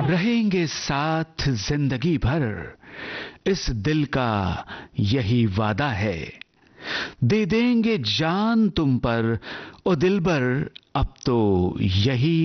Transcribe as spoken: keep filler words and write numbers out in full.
रहेंगे साथ जिंदगी भर, इस दिल का यही वादा है। दे देंगे जान तुम पर ओ दिलबर, अब तो यही